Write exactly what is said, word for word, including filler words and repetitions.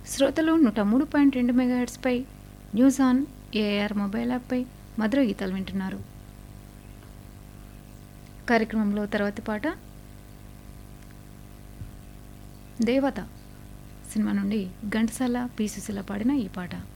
శ్రోతలు నూట మూడు పాయింట్ రెండు మెగాహెర్ట్స్పై న్యూస్ ఆన్ ఏఆర్ మొబైల్ యాప్పై మధుర గీతాలు వింటున్నారు. కార్యక్రమంలో తర్వాతి పాట దేవత సినిమా నుండి ఘంటసాల పి సుశీల పాడిన ఈ పాట.